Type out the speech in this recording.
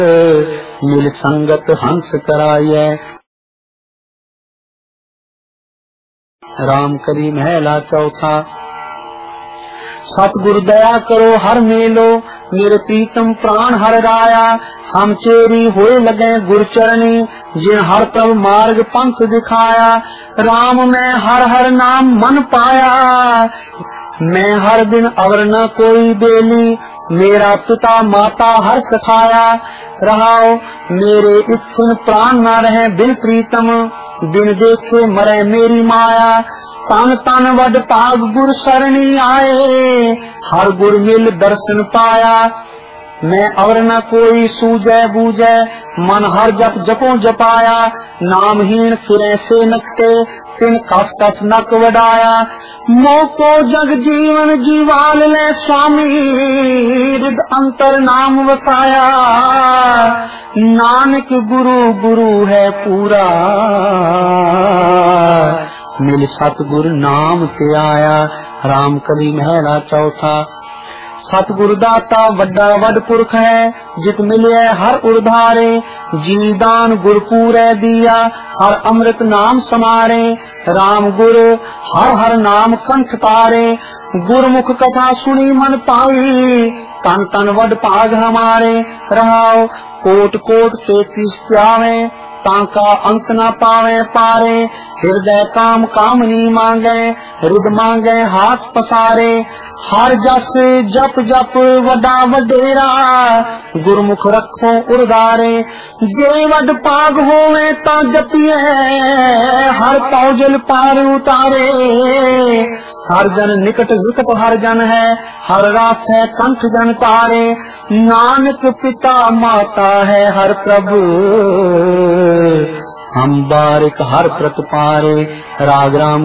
मिल संगत हंस कराए। राम करी महला चौथा। सतगुरु दया करो हर मेलो, मेरे प्रीतम प्राण हर राया। हम चेरी होए लगे गुर चरणी, जिन हर प्रभु मार्ग पंथ दिखाया। राम मैं हर हर नाम मन पाया, मैं हर दिन अवर न कोई बेली। मेरा पिता माता हर सखाया, रहाओ मेरे इच्छुन प्राण न रहे बिन प्रीतम। बिन देखे मरे मेरी माया, तन तन वड पाग गुर सरणी आए। हर गुर मिल दर्शन पाया, मैं और न कोई सूझे बूझे। मन हर जप जपो जपाया, नामहीन फिरे से नकटे। तिन कस कस नक वडाया, मोको जग जीवन जीवाल ले स्वामी। हृद अंतर नाम वसाया, नानक गुरु गुरु है पूरा। मिल सतगुर नाम ते आया। राम कली महला चौथा। सतगुरु दाता वड्डा वड पुरख है, जित मिले हर उधारे। जी दान गुर पूरे दिया, हर अमृत नाम समारे। राम गुरु हर हर नाम कंठ तारे, गुरमुख कथा सुनी मन पाई। तन तन वड भाग हमारे, रहाओ कोट कोट 33 त्यावे। ताका अंत न पावे पारे, हृदय काम कामनी मांगे। हृद मांगे हाथ पसारे, हर जस जप जप वडा वडेरा। गुरमुख रखो उर्धारे, जे वड पाग होवे ता जपिए। हर पौजल पार उतारे, हर जन निकट विकट हर जन है। हर रात है कंठ जन तारे, नानक पिता माता है हर प्रभु। हम बारिक हर प्रत पारे। राग राम